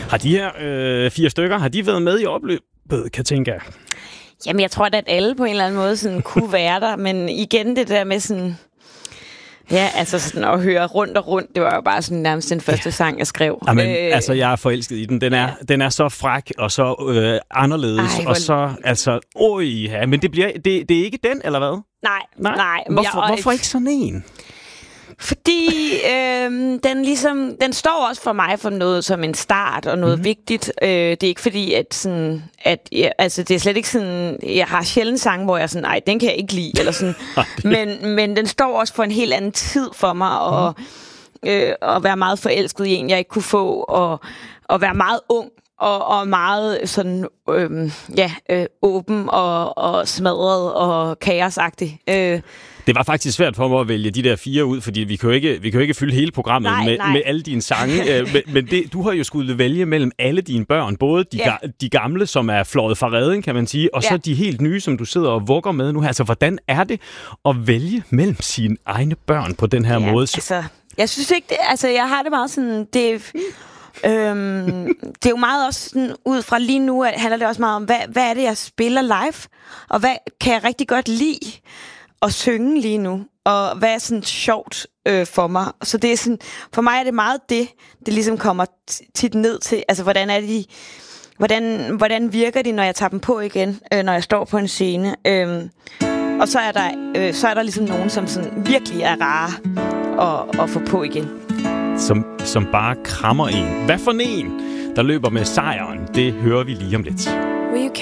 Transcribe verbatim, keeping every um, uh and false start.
Har de her øh, fire stykker, har de været med i opløbet, Katinka? Jamen, jeg tror at alle på en eller anden måde sådan, kunne være der, men igen det der med sådan... Ja, altså sådan at høre rundt og rundt, det var jo bare sådan nærmest den første sang, jeg skrev. Jamen, øh, altså, jeg er forelsket i den. Den er, ja. den er så fræk og så øh, anderledes, Ej, hvor... og så, altså, oj, ja, men det, bliver, det, det er ikke den, eller hvad? Nej, nej. nej hvorfor, jeg, hvorfor ikke sådan en? Fordi øh, den ligesom, den står også for mig for noget som en start og noget mm. vigtigt. Øh, det er ikke fordi, at sådan, at jeg, altså det er slet ikke sådan, jeg har sjældent sange, hvor jeg sådan, nej, den kan jeg ikke lide, eller sådan. men, men den står også for en helt anden tid for mig, og mm. øh, at være meget forelsket i en, jeg ikke kunne få, og, og være meget ung, og, og meget sådan, øh, ja, øh, åben og, og smadret og kaosagtig. Øh, Det var faktisk svært for mig at vælge de der fire ud, fordi vi kan jo ikke, vi kan jo ikke fylde hele programmet nej, med, nej. med alle dine sange. men men det, du har jo skulle vælge mellem alle dine børn, både de, ja. ga, de gamle, som er fløjet fra reden, kan man sige, og ja. så de helt nye, som du sidder og vugger med nu her. Altså, hvordan er det at vælge mellem sine egne børn på den her ja, måde? Altså, jeg synes ikke, det, altså, jeg har det meget sådan, det Øhm, det er jo meget også sådan, ud fra lige nu, at handler det også meget om, hvad, hvad er det, jeg spiller live? Og hvad kan jeg rigtig godt lide at synge lige nu? Og hvad er sådan sjovt øh, for mig? Så det er sådan, for mig er det meget det, det ligesom kommer tit ned til. Altså, hvordan er de, hvordan, hvordan virker de, når jeg tager dem på igen, øh, når jeg står på en scene? Øhm, og så er der, øh, så er der ligesom nogen, som sådan virkelig er rare at, at få på igen. Som, som bare krammer en. Hvad for en, der løber med sejren? Det hører vi lige om lidt.